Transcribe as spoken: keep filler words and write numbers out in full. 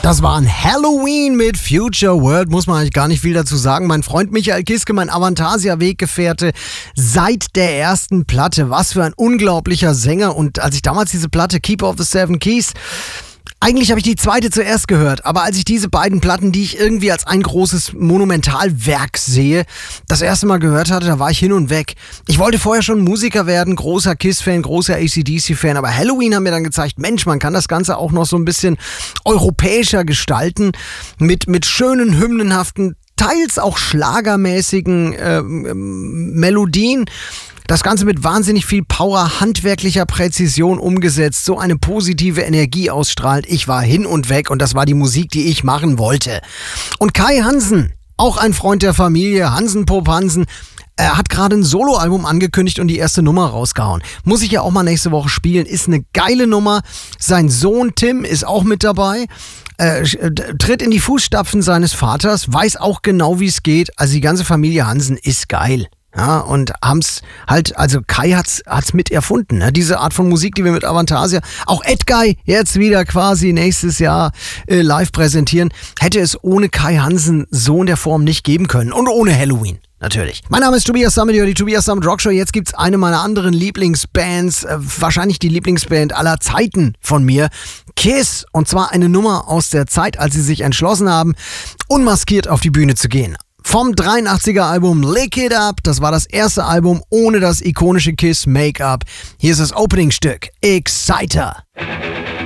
Das war ein Halloween mit Future World, muss man eigentlich gar nicht viel dazu sagen. Mein Freund Michael Kiske, mein Avantasia-Weggefährte seit der ersten Platte. Was für ein unglaublicher Sänger. Und als ich damals diese Platte Keeper of the Seven Keys, eigentlich habe ich die zweite zuerst gehört, aber als ich diese beiden Platten, die ich irgendwie als ein großes Monumentalwerk sehe, das erste Mal gehört hatte, da war ich hin und weg. Ich wollte vorher schon Musiker werden, großer Kiss-Fan, großer A C D C-Fan, aber Halloween haben mir dann gezeigt, Mensch, man kann das Ganze auch noch so ein bisschen europäischer gestalten, mit, mit schönen, hymnenhaften, teils auch schlagermäßigen äh, Melodien. Das Ganze mit wahnsinnig viel Power, handwerklicher Präzision umgesetzt, so eine positive Energie ausstrahlt. Ich war hin und weg und das war die Musik, die ich machen wollte. Und Kai Hansen, auch ein Freund der Familie, Hansen Pop Hansen, er hat gerade ein Soloalbum angekündigt und die erste Nummer rausgehauen. Muss ich ja auch mal nächste Woche spielen, ist eine geile Nummer. Sein Sohn Tim ist auch mit dabei. Äh, tritt in die Fußstapfen seines Vaters, weiß auch genau, wie es geht. Also die ganze Familie Hansen ist geil. Ja, und haben's halt, also Kai hat's, hat's mit erfunden, ne? Diese Art von Musik, die wir mit Avantasia, auch Edguy jetzt wieder quasi nächstes Jahr äh, live präsentieren, hätte es ohne Kai Hansen so in der Form nicht geben können. Und ohne Halloween. Natürlich. Mein Name ist Tobias Sammet, die Tobias Sammet Rock Show. Jetzt gibt's eine meiner anderen Lieblingsbands, äh, wahrscheinlich die Lieblingsband aller Zeiten von mir, Kiss. Und zwar eine Nummer aus der Zeit, als sie sich entschlossen haben, unmaskiert auf die Bühne zu gehen. Vom dreiundachtziger Album Lick It Up, das war das erste Album ohne das ikonische Kiss Make-up. Hier ist das Opening-Stück, Exciter.